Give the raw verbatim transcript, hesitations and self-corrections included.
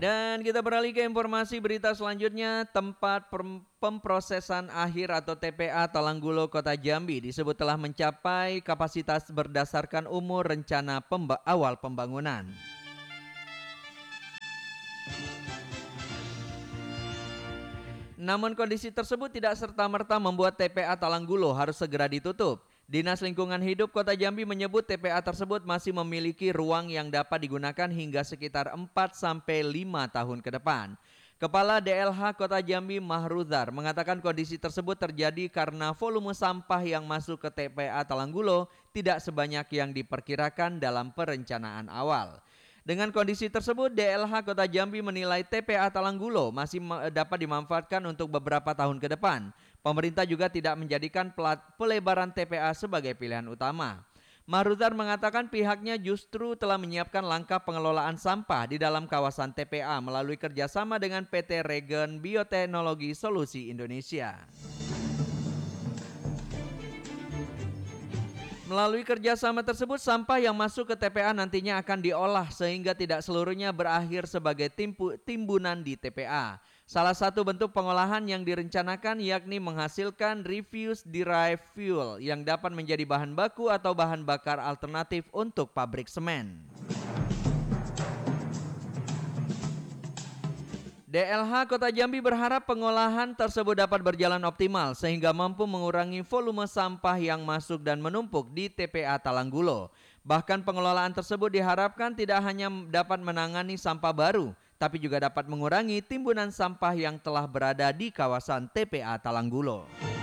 Dan kita beralih ke informasi berita selanjutnya. Tempat pemprosesan akhir atau T P A Talanggulo Kota Jambi disebut telah mencapai kapasitas berdasarkan umur rencana pemba- awal pembangunan. Namun kondisi tersebut tidak serta-merta membuat T P A Talanggulo harus segera ditutup. Dinas Lingkungan Hidup Kota Jambi menyebut T P A tersebut masih memiliki ruang yang dapat digunakan hingga sekitar empat sampai lima tahun ke depan. Kepala D L H Kota Jambi Mahruzar mengatakan kondisi tersebut terjadi karena volume sampah yang masuk ke T P A Talanggulo tidak sebanyak yang diperkirakan dalam perencanaan awal. Dengan kondisi tersebut, D L H Kota Jambi menilai T P A Talanggulo masih dapat dimanfaatkan untuk beberapa tahun ke depan. Pemerintah juga tidak menjadikan pelebaran T P A sebagai pilihan utama. Mahruzar mengatakan pihaknya justru telah menyiapkan langkah pengelolaan sampah di dalam kawasan T P A melalui kerjasama dengan P T Regen Bioteknologi Solusi Indonesia. Melalui kerjasama tersebut, sampah yang masuk ke T P A nantinya akan diolah sehingga tidak seluruhnya berakhir sebagai timbu, timbunan di T P A. Salah satu bentuk pengolahan yang direncanakan yakni menghasilkan refuse derived fuel yang dapat menjadi bahan baku atau bahan bakar alternatif untuk pabrik semen. D L H Kota Jambi berharap pengolahan tersebut dapat berjalan optimal sehingga mampu mengurangi volume sampah yang masuk dan menumpuk di T P A Talanggulo. Bahkan pengelolaan tersebut diharapkan tidak hanya dapat menangani sampah baru, tapi juga dapat mengurangi timbunan sampah yang telah berada di kawasan T P A Talanggulo.